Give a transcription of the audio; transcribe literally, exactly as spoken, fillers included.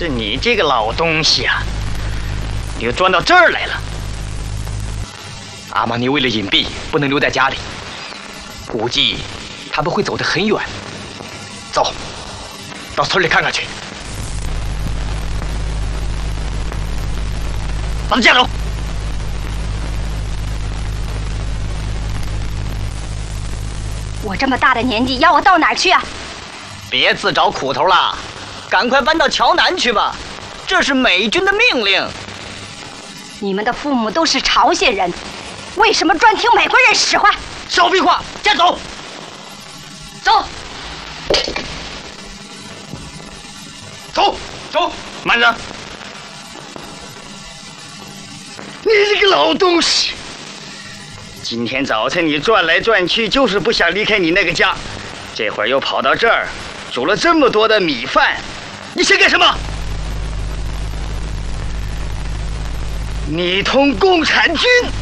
是你这个老东西啊，你又钻到这儿来了。 阿玛尼为了隐蔽，不能留在家里，估计他们会走得很远。走，到村里看看去。 把他架走。 我这么大的年纪，要我到哪儿去啊？ 别自找苦头了，赶快搬到桥南去吧，这是美军的命令。 你们的父母都是朝鲜人，为什么专听美国人使唤？ 少废话，架走！走！ 走走， 慢着！你这个老东西！今天早晨你转来转去，就是不想离开你那个家，这会儿又跑到这儿，煮了这么多的米饭，你想干什么？你同共产军！